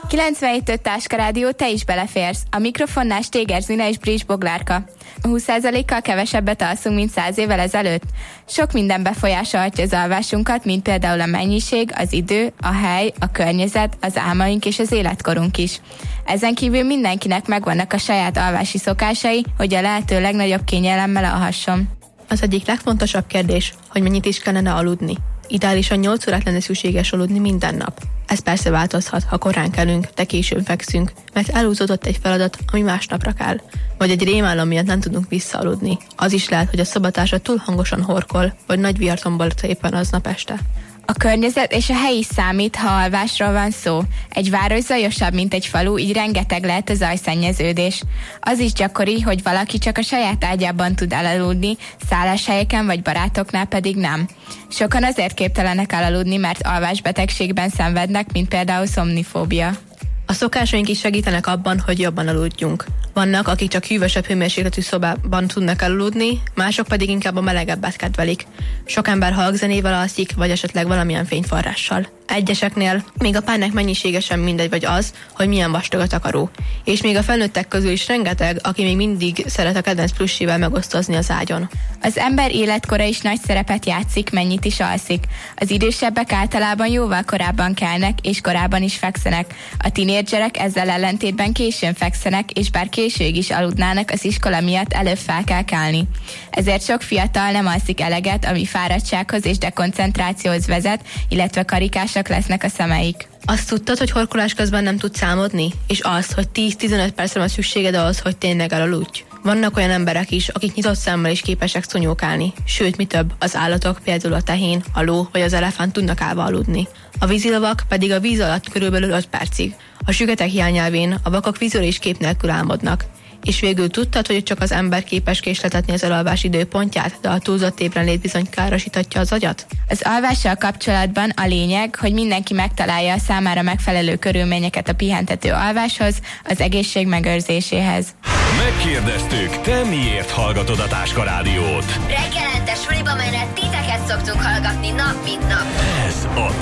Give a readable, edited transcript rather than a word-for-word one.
97.5 Táska Rádió, te is beleférsz. A mikrofonnál Stéger Zina és Brics Boglárka. 20%-kal kevesebbet alszunk, mint 100 évvel ezelőtt. Sok minden befolyásolhatja az alvásunkat, mint például a mennyiség, az idő, a hely, a környezet, az álmaink és az életkorunk is. Ezen kívül mindenkinek megvannak a saját alvási szokásai, hogy a lehető legnagyobb kényelemmel alhasson. Az egyik legfontosabb kérdés, hogy mennyit is kellene aludni. Ideálisan 8 órát lenne szükséges aludni minden nap. Ez persze változhat, ha korán kelünk, de későn fekszünk, mert elhúzódott egy feladat, ami másnapra kell. Vagy egy rémálom miatt nem tudunk visszaaludni. Az is lehet, hogy a szobatársa túl hangosan horkol, vagy nagy vihar tombolta éppen aznap este. A környezet és a hely is számít, ha alvásról van szó. Egy város zajosabb, mint egy falu, így rengeteg lehet a zajszennyeződés. Az is gyakori, hogy valaki csak a saját ágyában tud elaludni, szálláshelyeken vagy barátoknál pedig nem. Sokan azért képtelenek elaludni, mert alvásbetegségben szenvednek, mint például szomnifóbia. A szokásaink is segítenek abban, hogy jobban aludjunk. Vannak, akik csak hűvösebb hőmérsékletű szobában tudnak aludni, mások pedig inkább a melegebbet kedvelik. Sok ember halkzenével alszik, vagy esetleg valamilyen fényforrással. Egyeseknél még a párnák mennyisége sem mindegy, vagy az, hogy milyen vastag a takaró. És még a felnőttek közül is rengeteg, aki még mindig szeret a kedvenc plussivel megosztozni az ágyon. Az ember életkora is nagy szerepet játszik, mennyit is alszik. Az idősebbek általában jóval korábban kelnek, és korábban is fekszenek. A tinédzserek ezzel ellentétben későn fekszenek, és bár későig is aludnának, az iskola miatt előbb fel kell kelni. Ezért sok fiatal nem alszik eleget, ami fáradtsághoz és dekoncentrációhoz vezet, illetve karikásak lesznek a szemeik. Azt tudtad, hogy horkolás közben nem tudsz álmodni? És azt, hogy 10-15 percre van szükséged ahhoz, hogy tényleg elaludj? Vannak olyan emberek is, akik nyitott szemmel is képesek szonyókálni. Sőt, mi több, az állatok, például a tehén, a ló vagy az elefánt tudnak állva aludni. A vízilovak pedig a víz alatt körülbelül 5 percig. A süketek hiányelvén a vakok vizuális kép nélkül álmodnak. És végül tudtad, hogy csak az ember képes késletetni az elalvás időpontját, de a túlzott ébrenlét bizony károsíthatja az agyat? Az alvással kapcsolatban a lényeg, hogy mindenki megtalálja a számára megfelelő körülményeket a pihentető alváshoz, az egészség megőrzéséhez. Megkérdeztük, te miért hallgatod a Táska Rádiót? Reggelente suliba menet titeket szoktunk hallgatni nap mint nap. Ez a